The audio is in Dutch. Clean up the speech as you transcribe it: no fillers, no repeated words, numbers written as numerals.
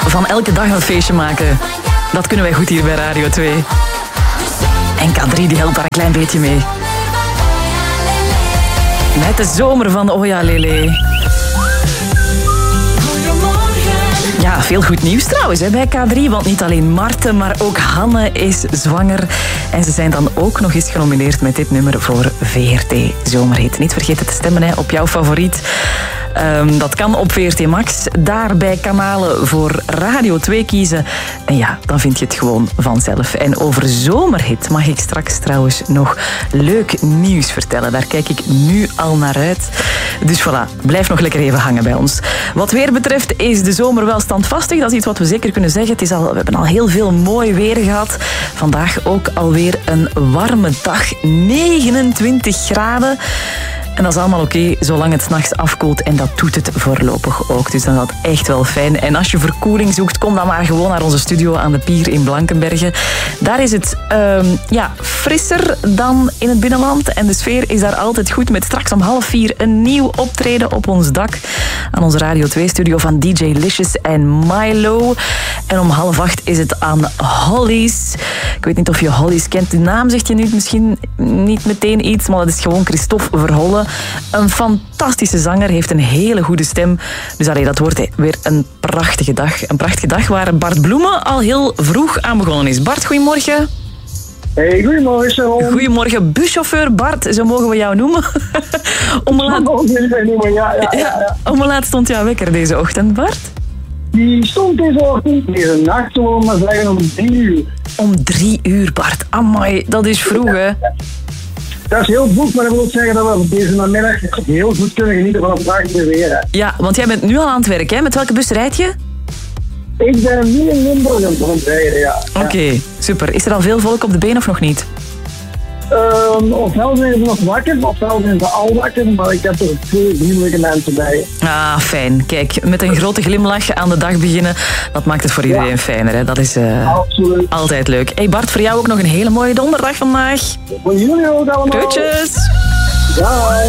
van elke dag een feestje maken. Dat kunnen wij goed hier bij Radio 2. En K3 die helpt daar een klein beetje mee. Met de zomer van Oja Lele. Ja, veel goed nieuws trouwens bij K3. Want niet alleen Marten, maar ook Hanne is zwanger. En ze zijn dan ook nog eens genomineerd met dit nummer voor VRT Zomerhit. Niet vergeten te stemmen op jouw favoriet. Dat kan op VRT Max. Daar bij kanalen voor Radio 2 kiezen. En ja, dan vind je het gewoon vanzelf. En over Zomerhit mag ik straks trouwens nog leuk nieuws vertellen. Daar kijk ik nu al naar uit. Dus voilà, blijf nog lekker even hangen bij ons. Wat weer betreft is de zomer wel standvastig. Dat is iets wat we zeker kunnen zeggen. We hebben al heel veel mooi weer gehad. Vandaag ook alweer een warme dag. 29 graden. En dat is allemaal oké, zolang het 's nachts afkoelt. En dat doet het voorlopig ook. Dus dan is dat echt wel fijn. En als je verkoeling zoekt, kom dan maar gewoon naar onze studio aan de Pier in Blankenberge. Daar is het frisser dan in het binnenland. En de sfeer is daar altijd goed. Met straks om 3:30 een nieuw optreden op ons dak. Aan onze Radio 2-studio van DJ Licious en Milo. En om 7:30 is het aan Hollies. Ik weet niet of je Hollies kent. De naam zegt je nu misschien niet meteen iets. Maar dat is gewoon Christophe Verholle. Een fantastische zanger, heeft een hele goede stem. Dus dat wordt weer een prachtige dag. Een prachtige dag waar Bart Bloemen al heel vroeg aan begonnen is. Bart, goedemorgen. Hey, goedemorgen, Sharon. Goedemorgen, buschauffeur Bart, zo mogen we jou noemen. Om hoe laat stond jouw wekker deze ochtend, Bart? Die stond deze ochtend, deze nacht, zullen we maar zeggen, om 3 uur. Om 3 uur, Bart. Amai, dat is vroeg, hè? Dat is heel vroeg, maar dat wil zeggen dat we deze namiddag heel goed kunnen genieten van het prachtige weer. Hè. Ja, want jij bent nu al aan het werk, hè? Met welke bus rijd je? Ik ben nu in Limburg aan het rijden, ja. Oké, super. Is er al veel volk op de been of nog niet? Ofwel zijn ze nog wakker, ofwel zijn ze al wakker, maar ik heb er 2 vriendelijke mensen bij. Ah, fijn. Kijk, met een grote glimlach aan de dag beginnen, dat maakt het voor iedereen fijner. Hè? Dat is altijd leuk. Hey Bart, voor jou ook nog een hele mooie donderdag vandaag. Voor jullie ook allemaal. Groetjes. Bye.